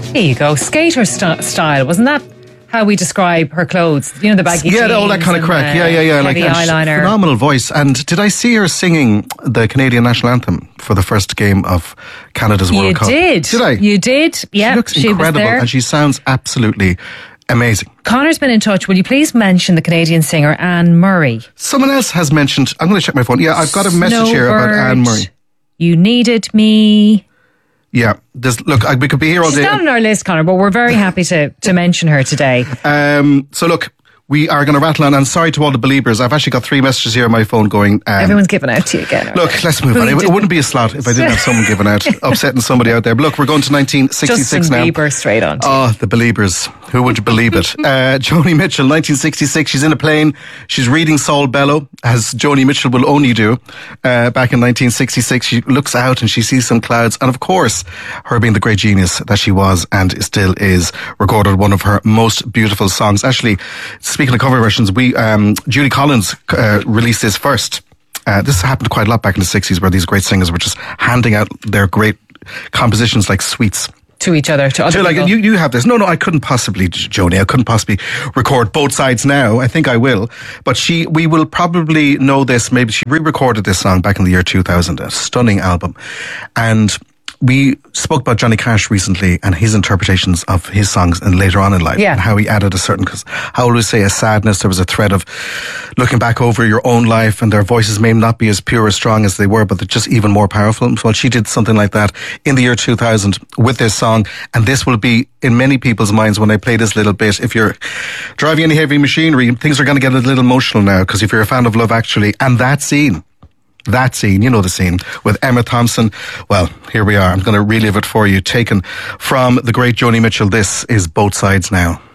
There you go. Skater style. Wasn't that how we describe her clothes? You know, the baggy jeans. Yeah, all that kind of crack. Yeah. Heavy eyeliner. Phenomenal voice. And did I see her singing the Canadian national anthem for the first game of Canada's World Cup? You did. I? You did. Yeah. She looks incredible, and she sounds absolutely amazing. Connor's been in touch. Will you please mention the Canadian singer Anne Murray? Someone else has mentioned. I'm going to check my phone. Yeah, I've got a message here about Anne Murray. You Needed Me. Yeah, look, we could be here all day. She's not on our list, Connor, but we're very happy to mention her today. So look, we are going to rattle on, and sorry to all the believers. I've actually got 3 messages here on my phone going... Everyone's giving out to you again. Look, let's move on. It wouldn't be a slot if I didn't have someone giving out, upsetting somebody out there. But look, we're going to 1966 Justin now. Bieber straight on. Oh, the believers. Who would you believe it? Joni Mitchell, 1966. She's in a plane. She's reading Saul Bellow, as Joni Mitchell will only do. Back in 1966, she looks out and she sees some clouds. And of course, her being the great genius that she was and still is, recorded one of her most beautiful songs. Actually, speaking of cover versions, Judy Collins released this first. This happened quite a lot back in the 60s, where these great singers were just handing out their great compositions like sweets. To each other, to other people. You have this. No, I couldn't possibly, Joni, I couldn't possibly record Both Sides Now. I think I will. But we will probably know this. Maybe she re-recorded this song back in the year 2000. A stunning album. And we spoke about Johnny Cash recently and his interpretations of his songs and later on in life. Yeah. And how he added a certain, how would we say, a sadness. There was a thread of looking back over your own life, and their voices may not be as pure or strong as they were, but they're just even more powerful. Well, she did something like that in the year 2000 with this song. And this will be in many people's minds when I play this little bit. If you're driving any heavy machinery, things are going to get a little emotional now, because if you're a fan of Love Actually and that scene, you know the scene with Emma Thompson. Well, here we are. I'm going to relive it for you. Taken from the great Joni Mitchell. This is Both Sides Now.